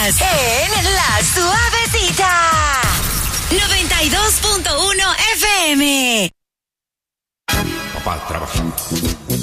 Estás en La Suavecita. 92.1 FM. Papá, trabaja.